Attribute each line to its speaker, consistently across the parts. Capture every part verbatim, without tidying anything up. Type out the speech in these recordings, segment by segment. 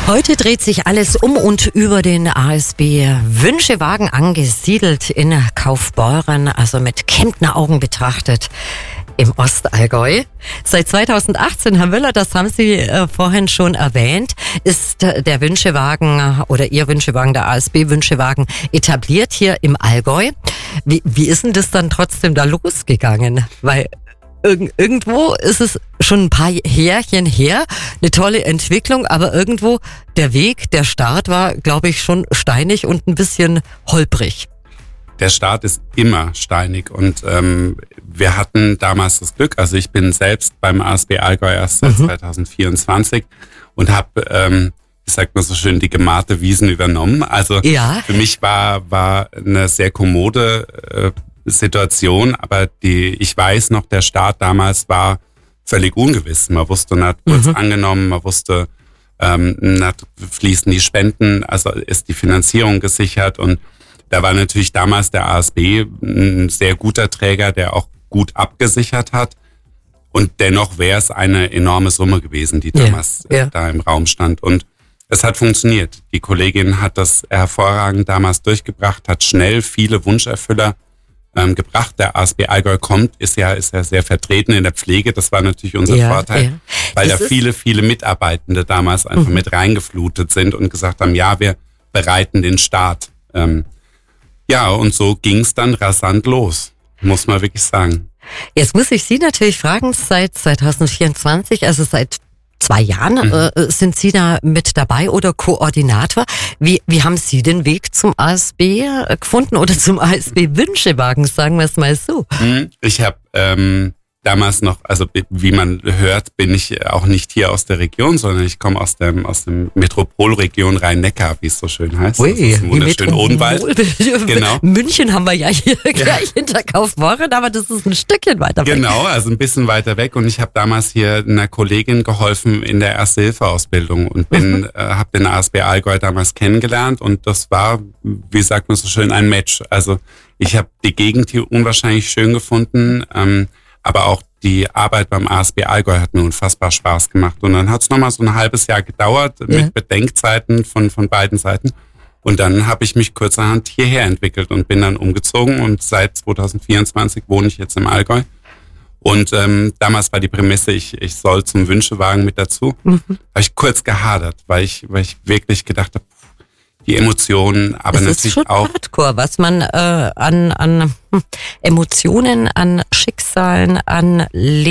Speaker 1: Heute dreht sich alles um und über den A S B Wünschewagen, angesiedelt in Kaufbeuren, also mit Kemptner-Augen betrachtet im Ostallgäu. Seit zweitausendachtzehn, Herr Müller, das haben Sie äh, vorhin schon erwähnt, ist der Wünschewagen oder Ihr Wünschewagen, der A S B Wünschewagen, etabliert hier im Allgäu. Wie, wie ist denn das dann trotzdem da losgegangen? Weil irg- irgendwo ist es schon ein paar Jährchen her, eine tolle Entwicklung, aber irgendwo der Weg, der Start war, glaube ich, schon steinig und ein bisschen holprig.
Speaker 2: Der Start ist immer steinig und ähm, wir hatten damals das Glück, also ich bin selbst beim A S B Allgäu erst seit mhm. zweitausendvierundzwanzig und habe, ähm, ich sag mal so schön, die gemahrte Wiesen übernommen. Also ja. Für mich war war eine sehr kommode äh, Situation, aber die ich weiß noch, der Start damals war völlig ungewiss. Man wusste nicht, kurz mhm. angenommen, man wusste, ähm, nicht fließen die Spenden, also ist die Finanzierung gesichert, und da war natürlich damals der A S B ein sehr guter Träger, der auch gut abgesichert hat. Und dennoch wäre es eine enorme Summe gewesen, die damals ja, ja. da im Raum stand. Und es hat funktioniert. Die Kollegin hat das hervorragend damals durchgebracht, hat schnell viele Wunscherfüller ähm, gebracht. Der A S B Allgäu kommt, ist ja, ist ja sehr vertreten in der Pflege. Das war natürlich unser ja, Vorteil, ja. weil das da viele, viele Mitarbeitende damals einfach mhm. mit reingeflutet sind und gesagt haben, ja, wir bereiten den Start. Ähm, Ja, und so ging's dann rasant los, muss man wirklich sagen. Jetzt muss ich Sie natürlich fragen, seit zweitausendvierundzwanzig, also seit zwei Jahren, mhm. äh, sind Sie da mit dabei oder Koordinator. Wie, wie haben Sie den Weg zum A S B gefunden oder zum A S B Wünschewagen, sagen wir es mal so? Ich habe ähm, damals noch, also wie man hört, bin ich auch nicht hier aus der Region, sondern ich komme aus dem aus dem Metropolregion Rhein-Neckar, wie es so schön heißt.
Speaker 1: Ui,
Speaker 2: das ist ein wunderschöner Odenwald.
Speaker 1: Genau. München haben wir ja hier ja. gleich hinter Kaufbeuren, aber das ist ein Stückchen weiter weg.
Speaker 2: Genau, also ein bisschen weiter weg, und ich habe damals hier einer Kollegin geholfen in der Erste-Hilfe-Ausbildung und bin mhm. äh, habe den A S B Allgäu damals kennengelernt, und das war, wie sagt man so schön, ein Match. Also ich habe die Gegend hier unwahrscheinlich schön gefunden, ähm, aber auch die Arbeit beim A S B Allgäu hat mir unfassbar Spaß gemacht. Und dann hat es nochmal so ein halbes Jahr gedauert, ja. mit Bedenkzeiten von von beiden Seiten. Und dann habe ich mich kurzerhand hierher entwickelt und bin dann umgezogen. Und seit zweitausendvierundzwanzig wohne ich jetzt im Allgäu. Und ähm, damals war die Prämisse, ich ich soll zum Wünschewagen mit dazu. Mhm. Habe ich kurz gehadert, weil ich weil ich wirklich gedacht habe, die Emotionen, aber
Speaker 1: es
Speaker 2: natürlich
Speaker 1: ist schon
Speaker 2: auch
Speaker 1: Hardcore, was man äh, an, an hm, Emotionen, an Schicksalen, an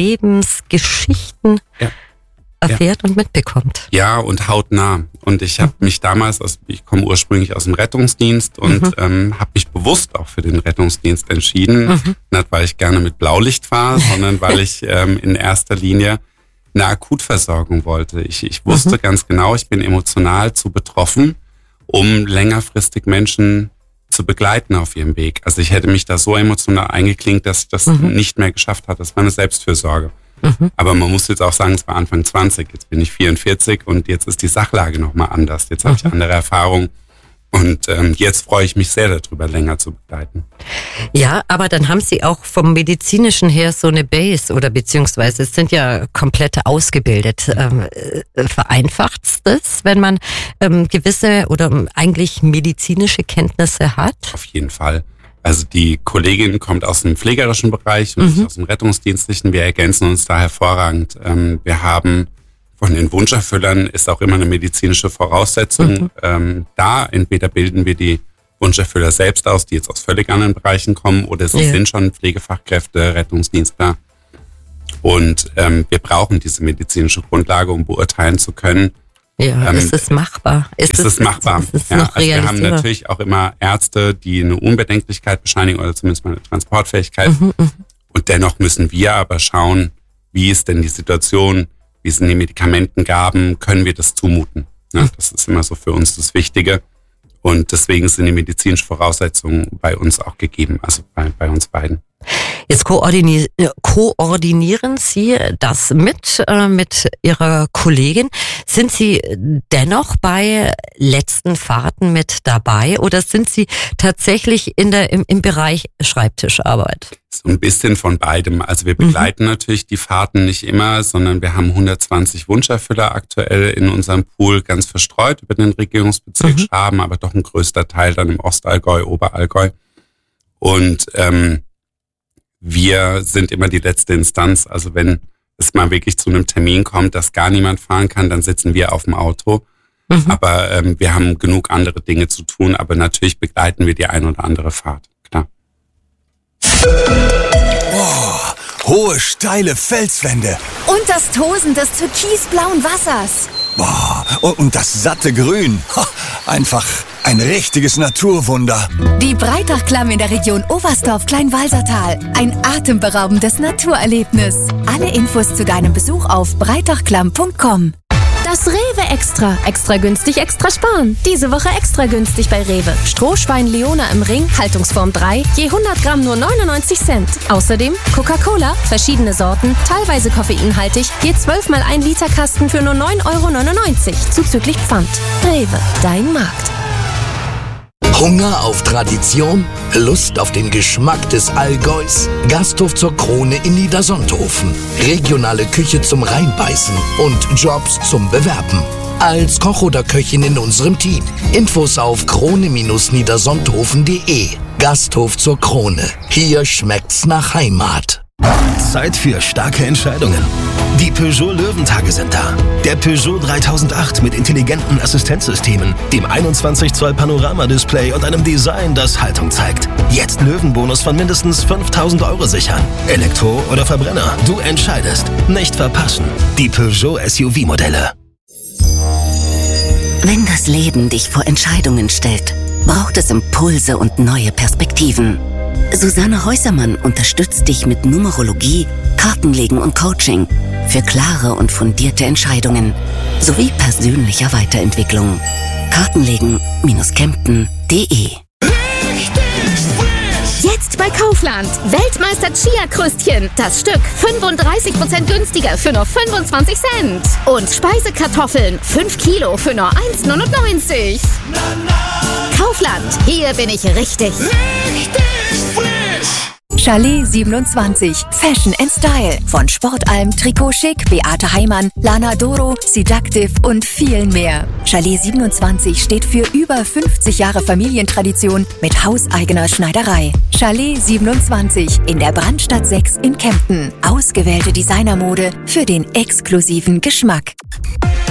Speaker 1: Lebensgeschichten ja. erfährt ja. und mitbekommt.
Speaker 2: Ja, und hautnah. Und ich habe mhm. mich damals, aus, ich komme ursprünglich aus dem Rettungsdienst und mhm. ähm, habe mich bewusst auch für den Rettungsdienst entschieden. Mhm. Nicht, weil ich gerne mit Blaulicht fahre, sondern weil ich ähm, in erster Linie eine Akutversorgung wollte. Ich, ich wusste mhm. ganz genau, ich bin emotional zu betroffen, um längerfristig Menschen zu begleiten auf ihrem Weg. Also ich hätte mich da so emotional eingeklinkt, dass ich das mhm. nicht mehr geschafft habe. Das war eine Selbstfürsorge. Mhm. Aber man muss jetzt auch sagen, es war Anfang zwanzig, jetzt bin ich vierundvierzig und jetzt ist die Sachlage nochmal anders. Jetzt mhm. habe ich andere Erfahrungen. Und ähm, jetzt freue ich mich sehr darüber, länger zu begleiten.
Speaker 1: Ja, aber dann haben Sie auch vom Medizinischen her so eine Base, oder beziehungsweise es sind ja komplett ausgebildet. Ähm, vereinfacht's das, wenn man ähm, gewisse oder eigentlich medizinische Kenntnisse hat?
Speaker 2: Auf jeden Fall. Also die Kollegin kommt aus dem pflegerischen Bereich und mhm. ich aus dem Rettungsdienstlichen. Wir ergänzen uns da hervorragend. Ähm, wir haben von den Wunscherfüllern ist auch immer eine medizinische Voraussetzung mhm. ähm, da. Entweder bilden wir die Wunscherfüller selbst aus, die jetzt aus völlig anderen Bereichen kommen, oder sie ja. sind schon Pflegefachkräfte, Rettungsdienstler. Und ähm, wir brauchen diese medizinische Grundlage, um beurteilen zu können.
Speaker 1: Ja, ähm, ist es machbar?
Speaker 2: Ist, ist es, es machbar?
Speaker 1: Ist es
Speaker 2: ja,
Speaker 1: noch
Speaker 2: also wir haben natürlich auch immer Ärzte, die eine Unbedenklichkeit bescheinigen oder zumindest mal eine Transportfähigkeit. Mhm, und dennoch müssen wir aber schauen, wie ist denn die Situation, wie sind die Medikamentengaben, können wir das zumuten? Ja, das ist immer so für uns das Wichtige. Und deswegen sind die medizinischen Voraussetzungen bei uns auch gegeben, also bei, bei uns beiden.
Speaker 1: Jetzt koordini- koordinieren Sie das mit, äh, mit Ihrer Kollegin. Sind Sie dennoch bei letzten Fahrten mit dabei oder sind Sie tatsächlich in der, im, im Bereich Schreibtischarbeit?
Speaker 2: So ein bisschen von beidem. Also wir begleiten mhm. natürlich die Fahrten nicht immer, sondern wir haben hundertzwanzig Wunscherfüller aktuell in unserem Pool, ganz verstreut über den Regierungsbezirk mhm. Schwaben, aber doch ein größter Teil dann im Ostallgäu, Oberallgäu. Und ähm, wir sind immer die letzte Instanz. Also wenn es mal wirklich zu einem Termin kommt, dass gar niemand fahren kann, dann sitzen wir auf dem Auto. Mhm. Aber ähm, wir haben genug andere Dinge zu tun. Aber natürlich begleiten wir die ein oder andere Fahrt, klar.
Speaker 3: Boah, hohe, steile Felswände.
Speaker 4: Und das Tosen des türkisblauen Wassers.
Speaker 3: Boah, und das satte Grün. Einfach ein richtiges Naturwunder.
Speaker 4: Die Breitachklamm in der Region Oberstdorf-Kleinwalsertal. Ein atemberaubendes Naturerlebnis. Alle Infos zu deinem Besuch auf breitachklamm punkt com.
Speaker 5: Das Rewe Extra. Extra günstig, extra sparen. Diese Woche extra günstig bei Rewe. Strohschwein Leona im Ring, Haltungsform drei, je hundert Gramm nur neunundneunzig Cent. Außerdem Coca-Cola, verschiedene Sorten, teilweise koffeinhaltig, je zwölf mal ein Liter Kasten für nur neun Euro neunundneunzig, zuzüglich Pfand. Rewe, dein Markt.
Speaker 6: Hunger auf Tradition? Lust auf den Geschmack des Allgäus? Gasthof zur Krone in Niedersonthofen. Regionale Küche zum Reinbeißen und Jobs zum Bewerben. Als Koch oder Köchin in unserem Team. Infos auf krone niedersonthofen punkt de. Gasthof zur Krone. Hier schmeckt's nach Heimat.
Speaker 7: Zeit für starke Entscheidungen. Die Peugeot Löwentage sind da. Der Peugeot dreitausendacht mit intelligenten Assistenzsystemen, dem einundzwanzig Zoll Panoramadisplay und einem Design, das Haltung zeigt. Jetzt Löwenbonus von mindestens fünftausend Euro sichern. Elektro oder Verbrenner, du entscheidest. Nicht verpassen. Die Peugeot S U V-Modelle.
Speaker 8: Wenn das Leben dich vor Entscheidungen stellt, braucht es Impulse und neue Perspektiven. Susanne Häusermann unterstützt dich mit Numerologie, Kartenlegen und Coaching für klare und fundierte Entscheidungen sowie persönlicher Weiterentwicklung. Kartenlegen Kempten punkt de.
Speaker 5: Jetzt bei Kaufland. Weltmeister Chia-Kröstchen. Das Stück fünfunddreißig Prozent günstiger für nur fünfundzwanzig Cent. Und Speisekartoffeln. fünf Kilo für nur eins neunundneunzig. Kaufland. Hier bin ich richtig. Richtig
Speaker 4: frisch. Chalet siebenundzwanzig. Fashion and Style. Von Sportalm, Trikot Chic, Beate Heimann, Lana Doro, Seductive und vielen mehr. Chalet siebenundzwanzig steht für über fünfzig Jahre Familientradition mit hauseigener Schneiderei. Chalet siebenundzwanzig in der Brandstadt sechs in Kempten. Ausgewählte Designermode für den exklusiven Geschmack.